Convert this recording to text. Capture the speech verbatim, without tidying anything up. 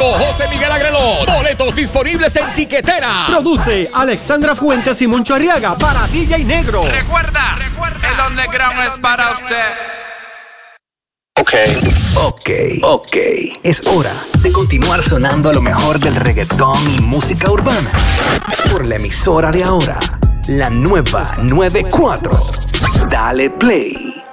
concierto José Miguel Agrelot. Boletos disponibles en Tiquetera. Produce Alexandra Fuentes y Moncho Arriaga para D J Negro. Recuerda, recuerda, el underground es para usted. Ok. Ok, ok. Es hora de continuar sonando lo mejor del reggaetón y música urbana. Por la emisora de ahora, la nueva noventa y cuatro. Dale play.